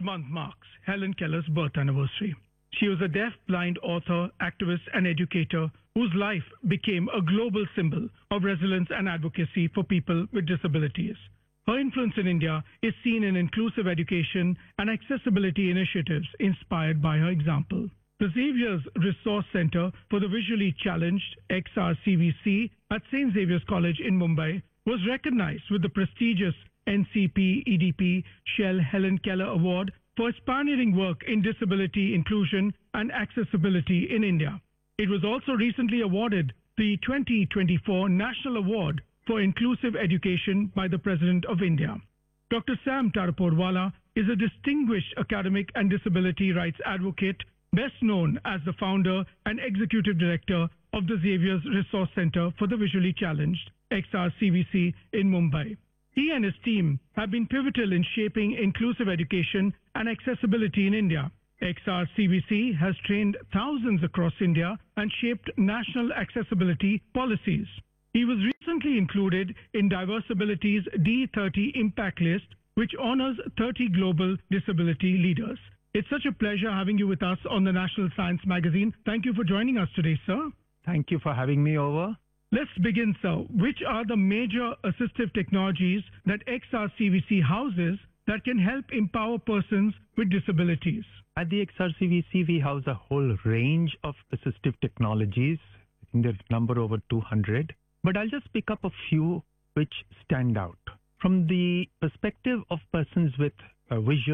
month marks Helen Keller's birth anniversary. She was a deaf-blind author, activist, and educator whose life became a global symbol of resilience and advocacy for people with disabilities. Her influence in India is seen in inclusive education and accessibility initiatives inspired by her example. The Xavier's Resource Center for the Visually Challenged, XRCVC, at St. Xavier's College in Mumbai was recognized with the prestigious NCP EDP Shell Helen Keller Award for its pioneering work in disability inclusion and accessibility in India. It was also recently awarded the 2024 National Award for Inclusive Education by the President of India. Dr. Sam Taraporwala is a distinguished academic and disability rights advocate, best known as the founder and executive director of the Xavier's Resource Center for the Visually Challenged, XRCVC, in Mumbai. He and his team have been pivotal in shaping inclusive education and accessibility in India. XRCVC has trained thousands across India and shaped national accessibility policies. He was recently included in Diversability's D30 Impact List, which honors 30 global disability leaders. It's such a pleasure having you with us on the National Science Magazine. Thank you for joining us today, sir. Thank you for having me over. Let's begin, sir. Which are the major assistive technologies that XRCVC houses that can help empower persons with disabilities? At the XRCVC, we house a whole range of assistive technologies. I think there's a number over 200. But I'll just pick up a few which stand out. From the perspective of persons with visual